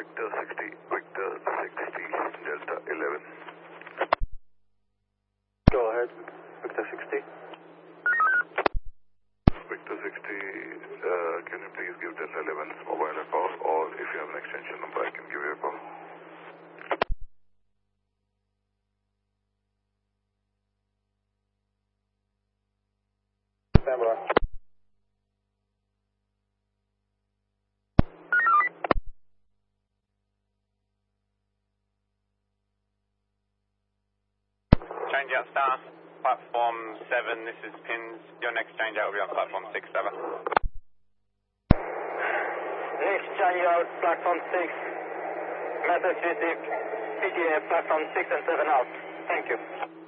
Victor 60, Delta 11. Go ahead, Victor 60. Victor 60, can you please give Delta 11's mobile a call, or if you have an extension number, I can give you a call. Stand by. Change out staff, platform 7, this is Pins. Your next change out will be on platform 6-7. Next change out, platform 6. Message received. PTA, platform 6 and 7 out. Thank you.